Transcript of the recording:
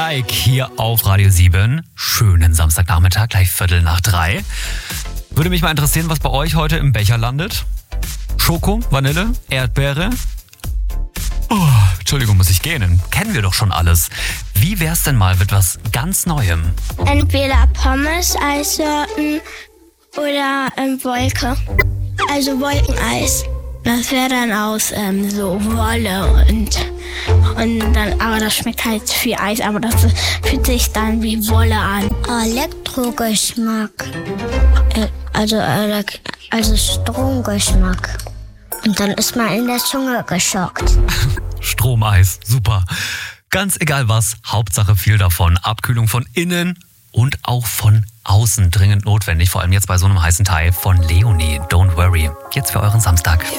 Like hier auf Radio 7. Schönen Samstagnachmittag, gleich 2:45. Würde mich mal interessieren, was bei euch heute im Becher landet. Schoko, Vanille, Erdbeere. Oh, Entschuldigung, muss ich gähnen. Kennen wir doch schon alles. Wie wär's denn mal mit was ganz Neuem? Entweder Pommes, Eissorten oder Wolke. Also Wolkeneis. Das wäre dann aus so Wolle und dann, aber das schmeckt halt wie Eis, aber das fühlt sich dann wie Wolle an. Elektrogeschmack. Also Stromgeschmack. Und dann ist man in der Zunge geschockt. Stromeis, super. Ganz egal was, Hauptsache viel davon. Abkühlung von innen und auch von außen dringend notwendig. Vor allem jetzt bei so einem heißen Teil von Leonie. Don't worry. Jetzt für euren Samstag.